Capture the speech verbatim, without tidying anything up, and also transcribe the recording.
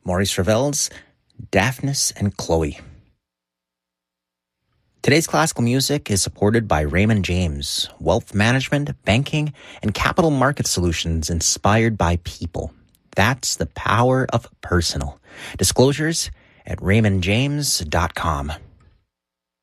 Maurice Ravel's Daphnis and Chloe. Today's classical music is supported by Raymond James, wealth management, banking, and capital market solutions inspired by people. That's the power of personal. Disclosures at raymond james dot com.